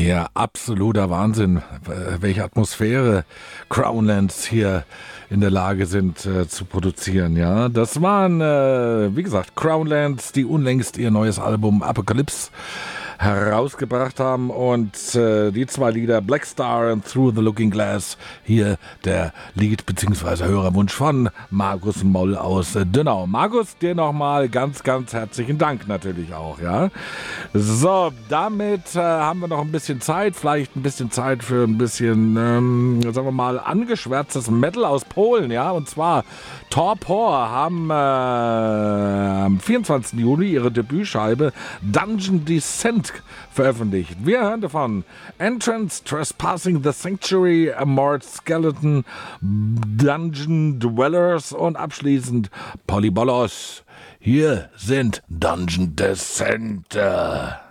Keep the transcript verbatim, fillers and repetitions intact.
Ja, absoluter Wahnsinn, welche Atmosphäre Crownlands hier in der Lage sind äh, zu produzieren. Ja, das waren, äh, wie gesagt, Crownlands, die unlängst ihr neues Album Apocalypse herausgebracht haben und äh, die zwei Lieder Black Star und Through the Looking Glass, hier der Lied- bzw. Hörerwunsch von Markus Moll aus äh, Dönau. Markus, dir nochmal ganz, ganz herzlichen Dank natürlich auch, ja. So, damit äh, haben wir noch ein bisschen Zeit, vielleicht ein bisschen Zeit für ein bisschen, ähm, sagen wir mal, angeschwärztes Metal aus Polen, ja, und zwar Torpor haben äh, am vierundzwanzigsten Juli ihre Debütscheibe Dungeon Descent veröffentlicht. Wir hören davon Entrance, Trespassing the Sanctuary, Amort Skeleton, Dungeon Dwellers und abschließend Polybolos. Hier sind Dungeon Descent.